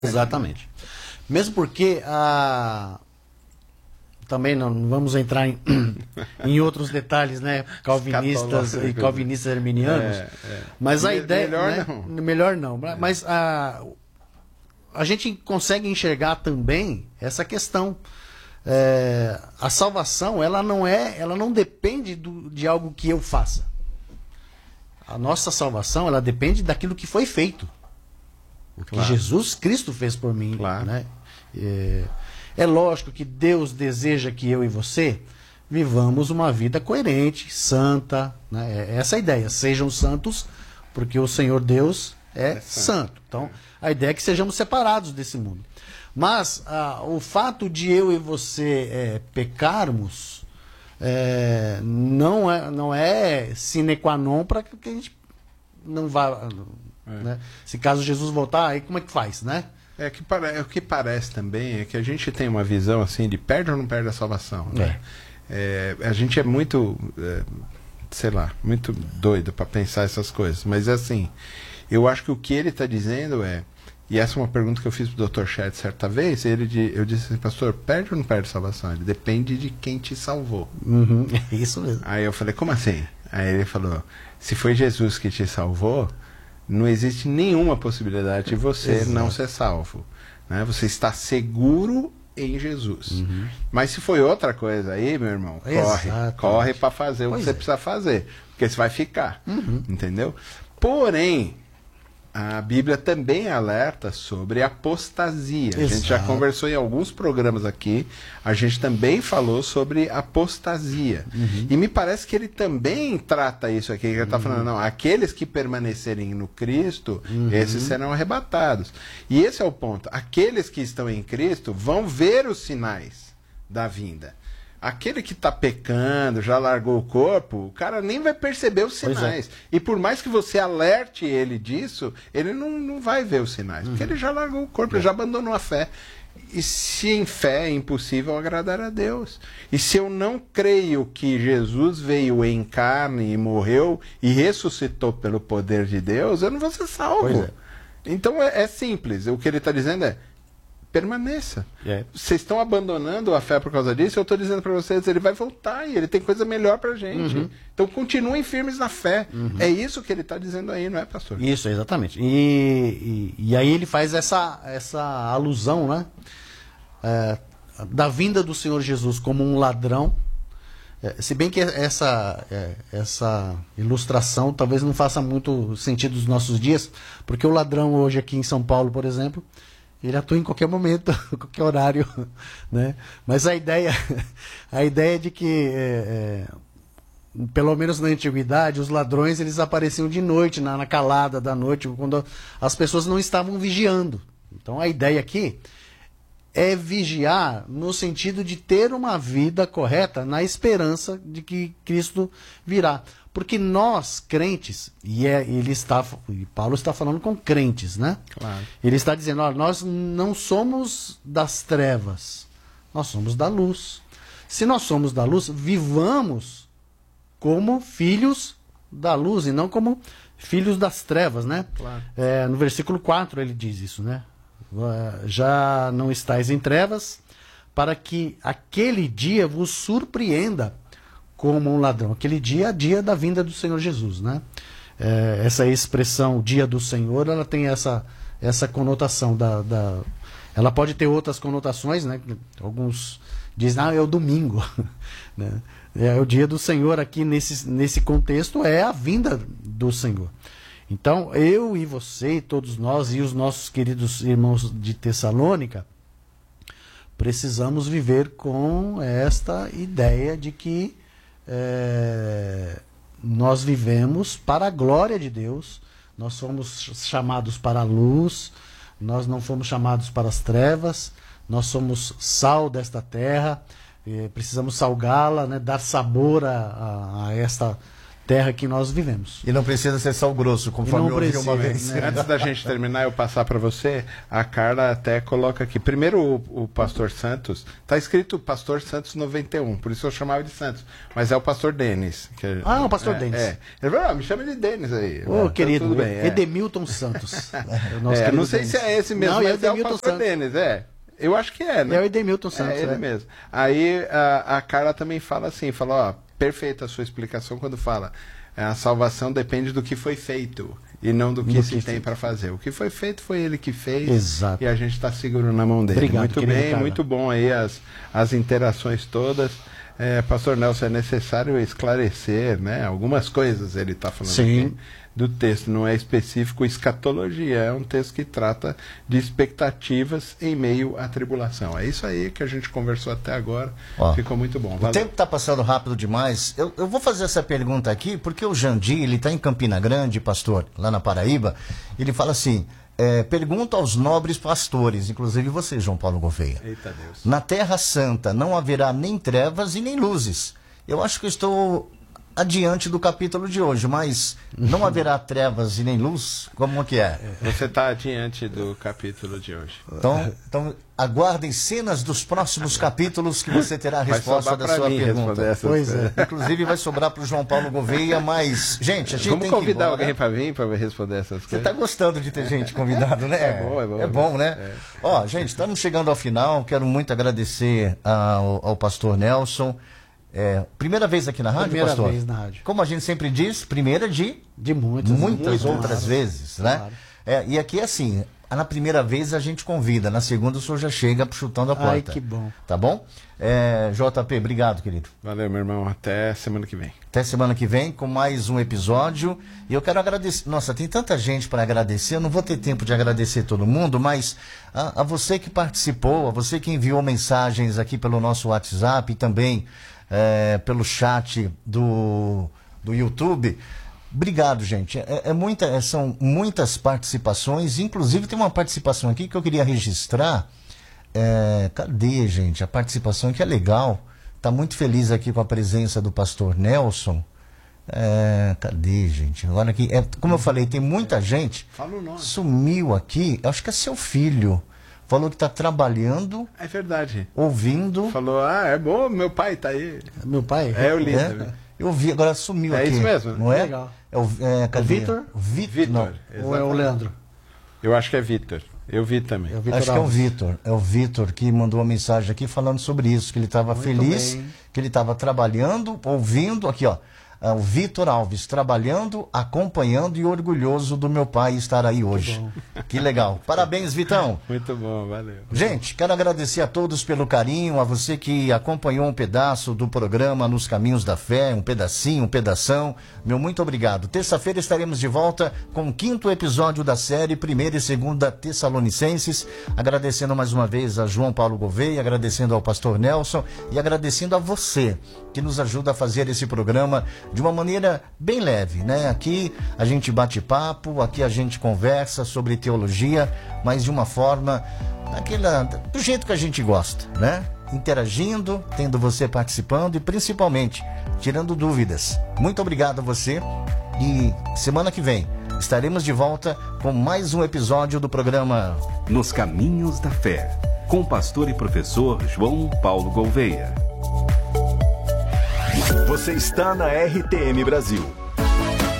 Exatamente. Mesmo porque também não vamos entrar em outros detalhes, né? Calvinistas e calvinistas arminianos. Mas a ideia. Melhor né? não. Melhor não. Mas a gente consegue enxergar também essa questão. A salvação, ela não depende de algo que eu faça. A nossa salvação, ela depende daquilo que foi feito. O que Jesus Cristo fez por mim. Claro. Né? É lógico que Deus deseja que eu e você vivamos uma vida coerente, santa. Né? Essa é a ideia. Sejam santos, porque o Senhor Deus é santo. Então, a ideia é que sejamos separados desse mundo. Mas o fato de eu e você pecarmos não é sine qua non para que a gente não vá... Né? Se caso Jesus voltar, aí como é que faz, né? O que parece também é que a gente tem uma visão assim de perde ou não perde a salvação. Né? A gente é muito, sei lá, muito doido para pensar essas coisas. Mas assim, eu acho que o que ele está dizendo e essa é uma pergunta que eu fiz pro Dr. Chet certa vez, eu disse assim, pastor, perde ou não perde a salvação? Ele depende de quem te salvou. Isso mesmo. Aí eu falei, como assim? Aí ele falou, se foi Jesus que te salvou, não existe nenhuma possibilidade de você não ser salvo. Né? Você está seguro em Jesus. Mas se foi outra coisa aí, meu irmão, corre para fazer o que você precisa fazer. Porque você vai ficar. Entendeu? Porém, a Bíblia também alerta sobre apostasia. A gente já conversou em alguns programas aqui. A gente também falou sobre apostasia. E me parece que ele também trata isso aqui. Ele está falando, não, aqueles que permanecerem no Cristo, esses serão arrebatados. E esse é o ponto. Aqueles que estão em Cristo vão ver os sinais da vinda. Aquele que está pecando, já largou o corpo, o cara nem vai perceber os sinais. E por mais que você alerte ele disso, ele não vai ver os sinais. Porque ele já largou o corpo, ele já abandonou a fé. E se em fé é impossível agradar a Deus. E se eu não creio que Jesus veio em carne e morreu e ressuscitou pelo poder de Deus, eu não vou ser salvo. Então é simples. O que ele está dizendo permaneça. Vocês estão abandonando a fé por causa disso. Eu estou dizendo para vocês, ele vai voltar e ele tem coisa melhor para a gente. Então continuem firmes na fé. É isso que ele está dizendo aí, não é, pastor? Isso, exatamente. E aí ele faz essa alusão, né? Da vinda do Senhor Jesus como um ladrão. Se bem que essa ilustração talvez não faça muito sentido nos nossos dias, porque o ladrão hoje aqui em São Paulo, por exemplo, ele atua em qualquer momento, qualquer horário, né? Mas a ideia é de que, pelo menos na antiguidade, os ladrões eles apareciam de noite, na calada da noite, quando as pessoas não estavam vigiando. Então a ideia aqui é vigiar no sentido de ter uma vida correta na esperança de que Cristo virá. Porque nós, crentes, e Paulo está falando com crentes, né? Claro. Ele está dizendo, olha, nós não somos das trevas, nós somos da luz. Se nós somos da luz, vivamos como filhos da luz e não como filhos das trevas, né? Claro. No versículo 4 ele diz isso, né? Já não estáis em trevas, para que aquele dia vos surpreenda como um ladrão. Aquele dia é o dia da vinda do Senhor Jesus, né? Essa expressão dia do Senhor, ela tem essa conotação ela pode ter outras conotações, né? Alguns dizem, é o domingo, né? É o dia do Senhor aqui nesse contexto, é a vinda do Senhor. Então, eu e você, e todos nós, e os nossos queridos irmãos de Tessalônica, precisamos viver com esta ideia de que nós vivemos para a glória de Deus, nós fomos chamados para a luz, nós não fomos chamados para as trevas, nós somos sal desta terra, precisamos salgá-la, né, dar sabor a esta terra que nós vivemos. E não precisa ser sal grosso, conforme eu ouvi uma vez. né? Antes da gente terminar, eu passar para você, a Carla até coloca aqui. Primeiro, o Pastor Santos, tá escrito Pastor Santos 91, por isso eu chamava de Santos, mas é o Pastor Denis. O Pastor Denis. Ele falou, me chama de Denis aí. Ô, querido, tudo bem, Edemilton Santos. Não sei se é esse mesmo, não, mas é o Pastor Santos. Denis, Eu acho que é, né? É o Edemilton Santos. É ele mesmo. Aí a Carla também fala assim, perfeita a sua explicação quando fala, a salvação depende do que foi feito e não do que se tem para fazer. O que foi feito foi ele que fez. Exato. E a gente está seguro na mão dele. Obrigado, muito bem, Carla. muito bom aí as interações todas. Pastor Nelson, é necessário esclarecer, né? Algumas coisas ele está falando aqui do texto, não é específico escatologia, é um texto que trata de expectativas em meio à tribulação. É isso aí que a gente conversou até agora, ficou muito bom. Valeu. O tempo está passando rápido demais. Eu vou fazer essa pergunta aqui, porque o Jandir, ele está em Campina Grande, pastor, lá na Paraíba, ele fala assim, pergunta aos nobres pastores, inclusive você, João Paulo Gouveia. Eita Deus. Na Terra Santa não haverá nem trevas e nem luzes. Eu acho que eu estou adiante do capítulo de hoje, mas não haverá trevas e nem luz? Como que é? Você está adiante do capítulo de hoje. Então aguardem cenas dos próximos capítulos que você terá a resposta da sua pergunta. Pois é. Inclusive vai sobrar para o João Paulo Gouveia, mas, gente, a gente Vamos tem que convidar alguém para vir para responder essas coisas. Você está gostando de ter gente convidado, né? É bom, né? Gente, estamos chegando ao final. Quero muito agradecer ao pastor Nelson. Primeira vez aqui na rádio, pastor? Primeira vez na rádio. Como a gente sempre diz, primeira de muitas outras vezes, né? Claro. E aqui, assim, na primeira vez a gente convida, na segunda o senhor já chega chutando a porta. Ai, que bom. Tá bom? JP, obrigado, querido. Valeu, meu irmão. Até semana que vem. Até semana que vem com mais um episódio. E eu quero agradecer. Nossa, tem tanta gente para agradecer. Eu não vou ter tempo de agradecer todo mundo, mas a você que participou, a você que enviou mensagens aqui pelo nosso WhatsApp e também pelo chat do YouTube. Obrigado, gente. São muitas participações. Inclusive tem uma participação aqui que eu queria registrar. Cadê, gente? A participação que é legal. Está muito feliz aqui com a presença do pastor Nelson. Cadê, gente? Agora aqui, como eu falei, tem muita gente. Fala o nome. Sumiu aqui. Acho que é seu filho. Falou que está trabalhando. É verdade. Ouvindo. Falou, é bom, meu pai está aí. Meu pai? Eu li também. Eu vi, agora sumiu aqui. É isso mesmo? Não é? Legal. Cadê? Vitor? Não. Ou é o Leandro? Eu acho que é Vitor. Eu vi também. Acho que é o Vitor. É o Vitor que mandou uma mensagem aqui falando sobre isso, que ele estava feliz, que ele estava trabalhando, ouvindo, aqui ó, o Vitor Alves, trabalhando, acompanhando e orgulhoso do meu pai estar aí hoje. Que legal. Parabéns, Vitão. Muito bom, valeu. Gente, quero agradecer a todos pelo carinho, a você que acompanhou um pedaço do programa Nos Caminhos da Fé, um pedacinho, um pedação. Meu muito obrigado. Terça-feira estaremos de volta com o 5º episódio da série 1ª e 2ª Tessalonicenses. Agradecendo mais uma vez a João Paulo Gouveia, agradecendo ao pastor Nelson e agradecendo a você que nos ajuda a fazer esse programa de uma maneira bem leve, né? Aqui a gente bate papo, aqui a gente conversa sobre teologia, mas de uma forma do jeito que a gente gosta, né? Interagindo, tendo você participando e principalmente tirando dúvidas. Muito obrigado a você e semana que vem estaremos de volta com mais um episódio do programa Nos Caminhos da Fé, com o pastor e professor João Paulo Gouveia. Você está na RTM Brasil.